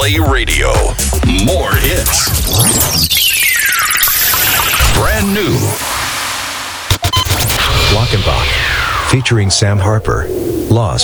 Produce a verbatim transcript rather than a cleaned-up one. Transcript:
Play Radio. More hits. Brand new. Lockenbach, featuring Sam Harper. Lost.